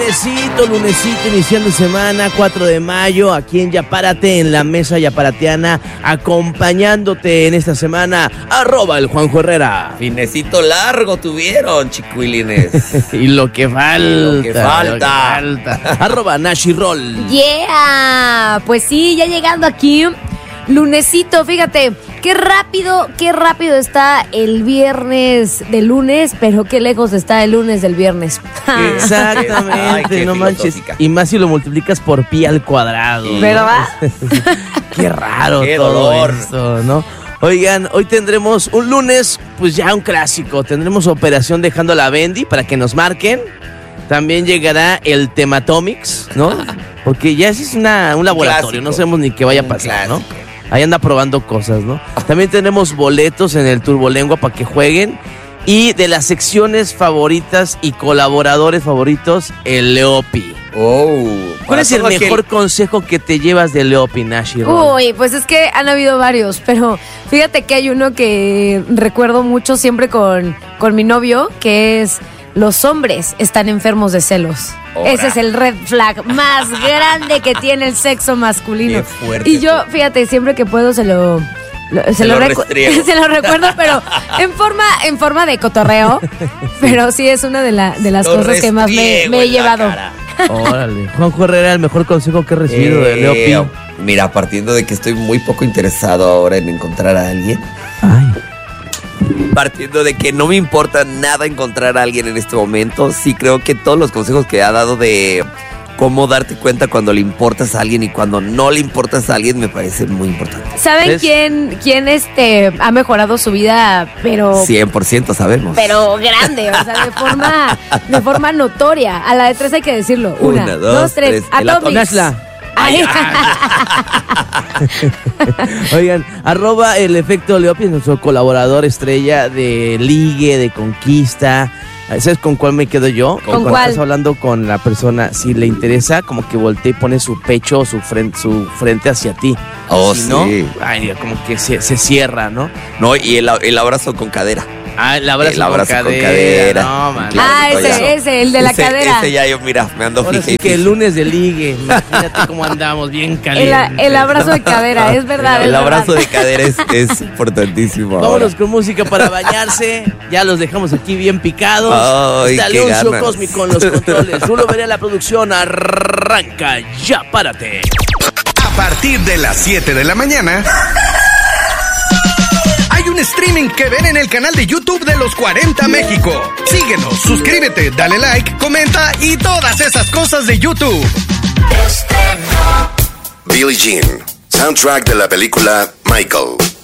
Lunesito, iniciando semana, 4 de mayo, aquí en Yapárate, en la mesa yaparateana, acompañándote en esta semana, @el Juanjo Herrera. Finecito largo tuvieron, chicuilines. Y lo que falta. @Nashi Roll. Yeah, pues sí, ya llegando aquí, lunesito, fíjate, qué rápido está el viernes del lunes, pero qué lejos está el lunes del viernes. Exactamente, Ay, no manches. Y más si lo multiplicas por pi al cuadrado. ¿Verdad? Qué raro Qué todo dolor. esto, ¿no? Oigan, hoy tendremos un lunes, pues ya un clásico. Tendremos Operación Dejando a la Bendy para que nos marquen. También llegará el Tematomics, ¿no? Porque ya es un laboratorio, Clásico. no sabemos ni qué vaya a pasar, ¿no? Clásico. Ahí anda probando cosas, ¿no? También tenemos boletos en el Turbolengua para que jueguen. Y de las secciones favoritas y colaboradores favoritos, el Leopi. ¿Cuál es el mejor consejo que te llevas de Leopi, Nashi? Uy, pues es que han habido varios, pero fíjate que hay uno que recuerdo mucho siempre con mi novio, que es: los hombres están enfermos de celos. Ora. Ese es el red flag más grande que tiene el sexo masculino. Qué fuerte. Y yo, fíjate, siempre que puedo se lo restriego. se lo recuerdo, pero en forma de cotorreo. Pero sí es una de las cosas que más me he llevado. Órale. Juanjo Herrera, el mejor consejo que he recibido de Leopi. Mira, partiendo de que estoy muy poco interesado ahora en encontrar a alguien. Ay. Partiendo de que no me importa nada encontrar a alguien en este momento, sí creo que todos los consejos que ha dado de cómo darte cuenta cuando le importas a alguien y cuando no le importas a alguien me parecen muy importantes. ¿Saben quién ha mejorado su vida, pero 100% sabemos. pero grande, o sea, de forma notoria? A la de 3 hay que decirlo. 1, 2, 3. Atomics. Nashla. Ay. Oigan, @el efecto Leopi es nuestro colaborador estrella de ligue, de conquista. ¿Sabes con cuál me quedo yo? ¿Con Cuando cuál? estás hablando con la persona, si le interesa, como que voltea y pone su pecho o su frente hacia ti. Oh, Si no, sí. ay, como que se cierra, ¿no? No, y el abrazo con cadera. Ah, el abrazo con cadera. No, man. Claro. Ese, el de la cadera. Ese ya yo, mira, me ando Ahora sí fije. que el lunes de ligue, imagínate cómo andamos, bien calientes. El abrazo de cadera, es verdad. El es abrazo verdad. de cadera es importantísimo. Vámonos ahora. con música para bañarse. Ya los dejamos aquí bien picados. Ay, Está qué Leoncio ganas. Cósmico en los controles. Solo veré la producción. Arranca, ya párate. A partir de las 7 de la mañana hay un streaming que ver en el canal de YouTube de Los 40 México. Síguenos, suscríbete, dale like, comenta y todas esas cosas de YouTube. Billie Jean, soundtrack de la película Michael.